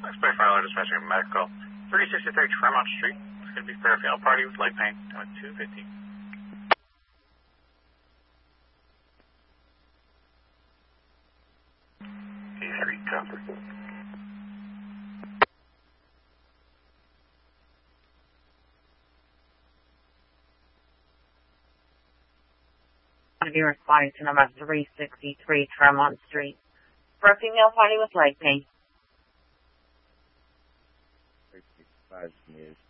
Express Fire Dispatcher Medical. 3063 Tremont Street. It's going to be Fairfield Party with leg pain. 250. Street cover. Be responding to number 363 Tremont Street for a female party with leg pain. 365 News.